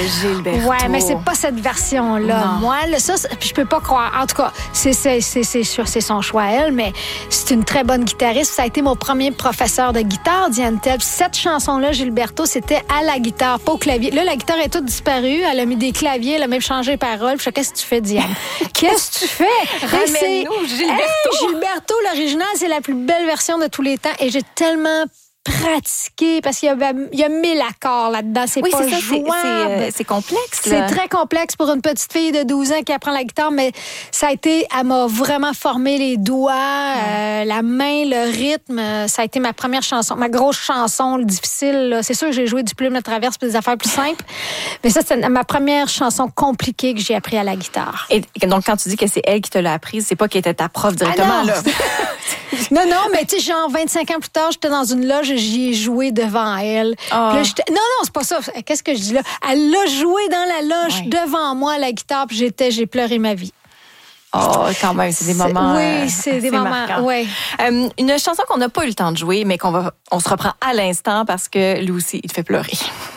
Gilberto. Ouais, mais c'est pas cette version-là. Non. Moi, là, ça, puis je peux pas croire. En tout cas, c'est sûr, c'est son choix à elle, mais c'est une très bonne guitariste. Ça a été mon premier professeur de guitare, Diane Tell. Cette chanson-là, Gilberto, c'était à la guitare, pas au clavier. Là, la guitare est toute disparue. Elle a mis des claviers, elle a même changé les paroles. Puis, qu'est-ce que tu fais, Diane? Qu'est-ce que tu fais? Ramène-nous Gilberto. Hey, Gilberto, l'original, c'est la plus belle version de tous les temps. Et j'ai tellement pratiqué parce qu'il y a 1000 accords là-dedans. C'est pas jouable. C'est complexe. C'est Là. très complexe pour une petite fille de 12 ans qui apprend la guitare, mais elle m'a vraiment formé les doigts, la main, le rythme. Ça a été ma première chanson, ma grosse chanson, difficile. Là. C'est sûr que j'ai joué du Plume de traverse puis des affaires plus simples, mais ça, c'est ma première chanson compliquée que j'ai appris à la guitare. Et donc, quand tu dis que c'est elle qui te l'a apprise, c'est pas qu'elle était ta prof directement, là. Non, mais tu sais, genre 25 ans plus tard, j'étais dans une loge et j'y ai joué devant elle. Oh. Puis là, non, c'est pas ça. Qu'est-ce que je dis là? Elle l'a joué dans la loge devant moi à la guitare, puis j'ai pleuré ma vie. Oh, quand même, c'est des moments. Oui, c'est des moments. Oui. Une chanson qu'on n'a pas eu le temps de jouer, mais on se reprend à l'instant parce que lui aussi, il te fait pleurer.